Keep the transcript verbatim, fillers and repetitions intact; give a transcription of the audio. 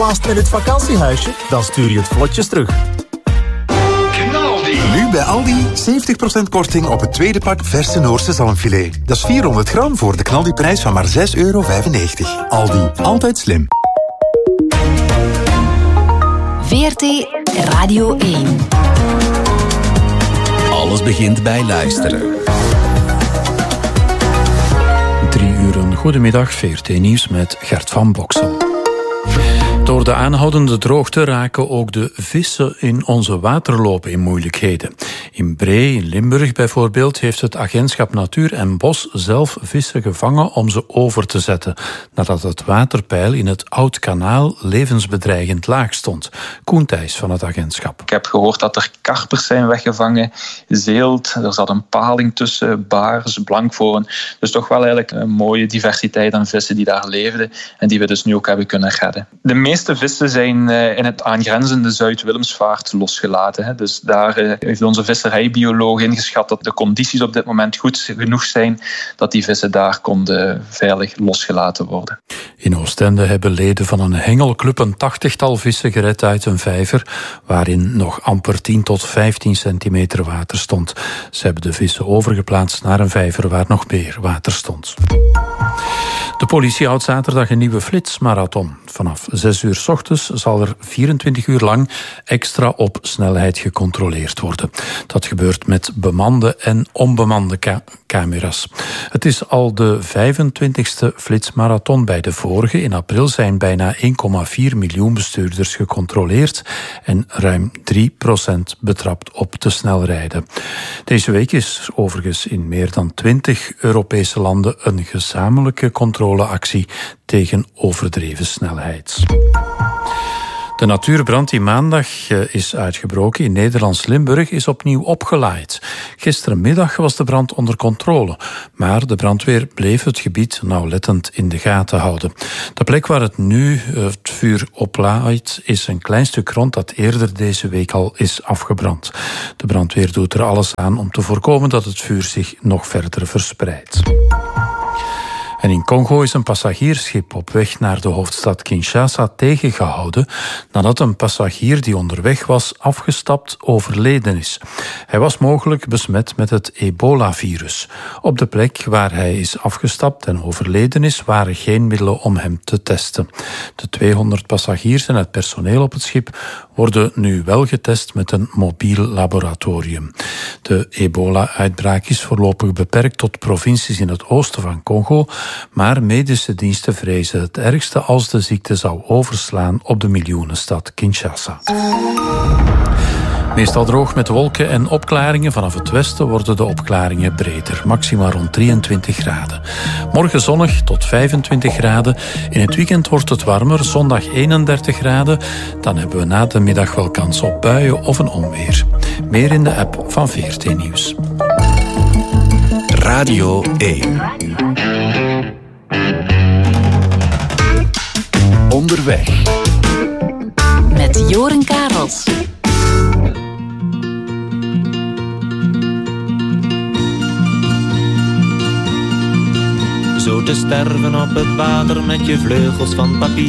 Last minute vakantiehuisje? Dan stuur je het vlotjes terug. Nu bij Aldi zeventig procent korting op het tweede pak verse Noorse zalmfilet. Dat is vierhonderd gram voor de Knaldi-prijs van maar zes euro vijfennegentig. Aldi, altijd slim. V R T Radio één. Alles begint bij luisteren. Drie uur, goedemiddag, V R T Nieuws met Gert van Boksel. Door de aanhoudende droogte raken ook de vissen in onze waterlopen in moeilijkheden. In Bree, in Limburg bijvoorbeeld, heeft het agentschap Natuur en Bos zelf vissen gevangen om ze over te zetten, nadat het waterpeil in het Oud Kanaal levensbedreigend laag stond. Koen Thijs van het agentschap. Ik heb gehoord dat er karpers zijn weggevangen, zeelt, er zat een paling tussen, baars, blankvoren. Dus toch wel eigenlijk een mooie diversiteit aan vissen die daar leefden en die we dus nu ook hebben kunnen redden. De meeste vissen zijn in het aangrenzende Zuid-Willemsvaart losgelaten. Dus daar heeft onze visserijbioloog ingeschat dat de condities op dit moment goed genoeg zijn dat die vissen daar konden veilig losgelaten worden. In Oostende hebben leden van een hengelclub een tachtigtal vissen gered uit een vijver waarin nog amper tien tot vijftien centimeter water stond. Ze hebben de vissen overgeplaatst naar een vijver waar nog meer water stond. De politie houdt zaterdag een nieuwe flitsmarathon. Vanaf zes uur 's ochtends zal er vierentwintig uur lang extra op snelheid gecontroleerd worden. Dat gebeurt met bemande en onbemande ca- camera's. Het is al de vijfentwintigste flitsmarathon. Bij de vorige in april zijn bijna één komma vier miljoen bestuurders gecontroleerd en ruim drie procent betrapt op te snel rijden. Deze week is overigens in meer dan twintig Europese landen een gezamenlijke controleactie tegen overdreven snelheid. De natuurbrand die maandag is uitgebroken in Nederlands Limburg is opnieuw opgelaaid. Gisterenmiddag was de brand onder controle, maar de brandweer bleef het gebied nauwlettend in de gaten houden. De plek waar het nu het vuur oplaait is een klein stuk grond dat eerder deze week al is afgebrand. De brandweer doet er alles aan om te voorkomen dat het vuur zich nog verder verspreidt. En in Congo is een passagiersschip op weg naar de hoofdstad Kinshasa tegengehouden nadat een passagier die onderweg was afgestapt overleden is. Hij was mogelijk besmet met het ebola-virus. Op de plek waar hij is afgestapt en overleden is, waren geen middelen om hem te testen. De tweehonderd passagiers en het personeel op het schip worden nu wel getest met een mobiel laboratorium. De ebola-uitbraak is voorlopig beperkt tot provincies in het oosten van Congo, maar medische diensten vrezen het ergste als de ziekte zou overslaan op de miljoenenstad Kinshasa. Meestal droog met wolken en opklaringen. Vanaf het westen worden de opklaringen breder. Maxima rond drieëntwintig graden. Morgen zonnig tot vijfentwintig graden. In het weekend wordt het warmer. Zondag eenendertig graden. Dan hebben we na de middag wel kans op buien of een onweer. Meer in de app van V R T Nieuws. Radio één. Onderweg. Met Joren Karels. Zo te sterven op het water met je vleugels van papier.